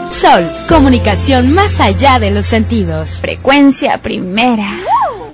Sol, comunicación más allá de los sentidos. Frecuencia primera.